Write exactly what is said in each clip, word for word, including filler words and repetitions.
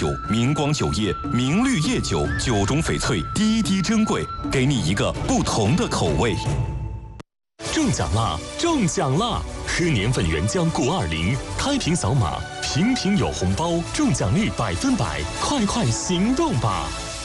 酒、明光酒业、明绿夜酒，酒中翡翠，滴滴珍贵，给你一个不同的口味。 中奖啦！中奖啦！喝年份原浆钴二零，开瓶扫码，瓶瓶有红包，中奖率百分百，快快行动吧！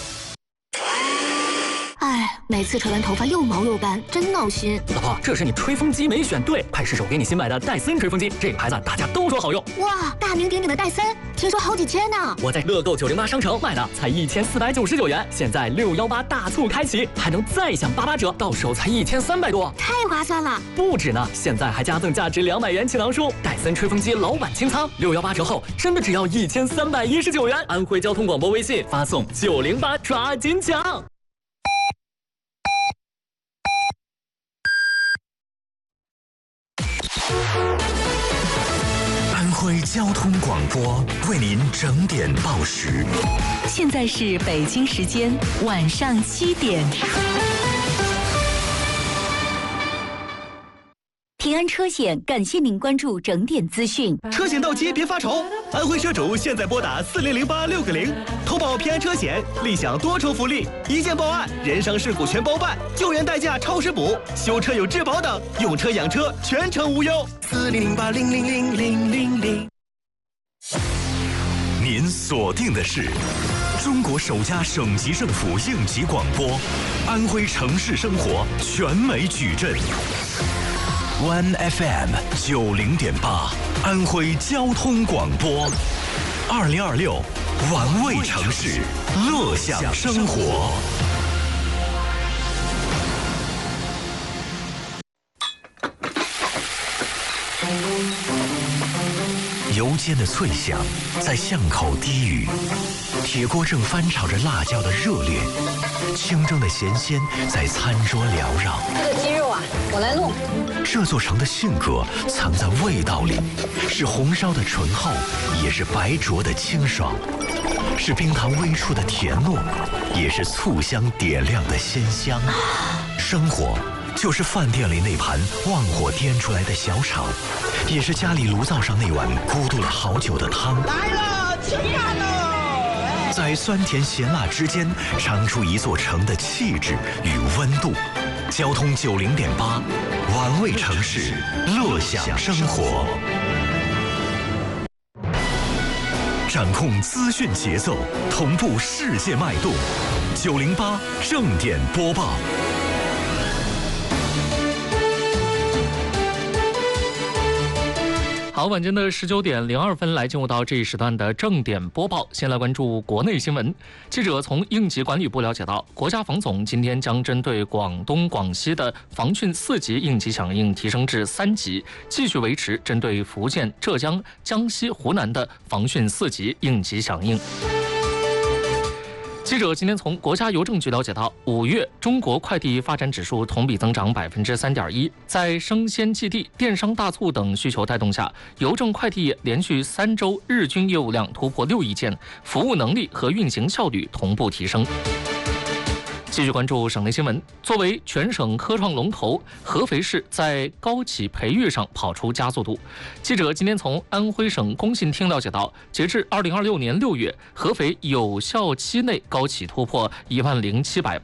哎，每次吹完头发又毛又干，真闹心。 老婆，这是你吹风机没选对，快试试我给你新买的戴森吹风机，这个牌子大家都说好用。 哇，大名鼎鼎的戴森，听说好几千呢。 我在乐购九零八商城买的，才一千四百九十九元，现在六幺八大促开启，还能再享八八折，到手才一千三百多， 太划算了。 不止呢，现在还加赠价值两百元气囊书，戴森吹风机老板清仓，六幺八折后真的只要一千三百一十九元。安徽交通广播微信发送九零八，抓紧抢。 安徽交通广播为您整点报时。 现在是北京时间晚上七点。平安车险感谢您关注整点资讯。 车险到期别发愁，安徽车主现在拨打四零零八六个零，投保平安车险，立享多重福利：一件报案，人伤事故全包办，救援代驾超时补，修车有质保等，用车养车全程无忧。四零零八零零零零零零。 您锁定的是中国首家省级政府应急广播，安徽城市生活全美矩阵。One F M 九零点八，安徽交通广播，二零二六，玩味城市，乐享生活。油煎的脆响在巷口低语，铁锅正翻炒着辣椒的热烈，清蒸的咸鲜在餐桌缭绕。 这个鸡肉啊，我来弄。 这座城的性格藏在味道里，是红烧的醇厚，也是白灼的清爽，是冰糖微出的甜糯，也是醋香点亮的鲜香。生活就是饭店里那盘旺火颠出来的小炒，也是家里炉灶上那碗咕嘟了好久的汤。 来了，吃饭喽！ 在酸甜咸辣之间，尝出一座城的气质与温度。交通九零点八，玩味城市，乐享生活。掌控资讯节奏，同步世界脉动。九零八正点播报。 好，晚间的十九点零二分，来进入到这一时段的正点播报。先来关注国内新闻。记者从应急管理部了解到，国家防总今天将针对广东、广西的防汛四级应急响应提升至三级，继续维持针对福建、浙江、江西、湖南的防汛四级应急响应。记者今天从国家邮政局了解到，五月中国快递发展指数同比增长百分之三点一，在生鲜寄递、电商大促等需求带动下，邮政快递业连续三周日均业务量突破六亿件，服务能力和运行效率同步提升。继续关注省内新闻。作为全省科创龙头，合肥市在高企培育上跑出加速度。记者今天从安徽省工信厅了解到，截至二零二六年六月，合肥有效期内高企突破一万零七百